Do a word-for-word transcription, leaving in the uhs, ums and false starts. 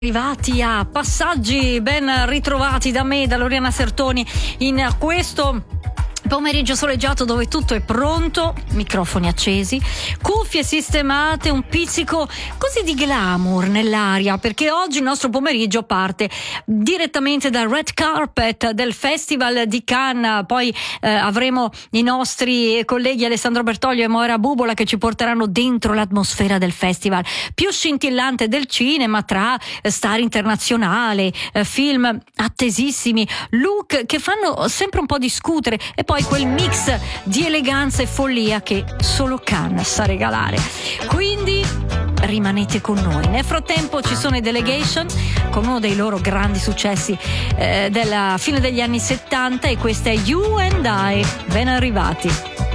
Arrivati a Passaggi, ben ritrovati da me, da Loriana Sertoni, in questo pomeriggio soleggiato dove tutto è pronto, microfoni accesi, cuffie sistemate, un pizzico così di glamour nell'aria, perché oggi il nostro pomeriggio parte direttamente dal red carpet del Festival di Cannes. Poi eh, avremo i nostri colleghi Alessandro Bertoglio e Moira Bubola che ci porteranno dentro l'atmosfera del festival più scintillante del cinema, tra star internazionale, eh, film attesissimi, look che fanno sempre un po' discutere e poi quel mix di eleganza e follia che solo Cannes sa regalare. Quindi rimanete con noi. Nel frattempo ci sono i Delegation con uno dei loro grandi successi eh, della fine degli anni settanta, e questa è You and I. Ben arrivati.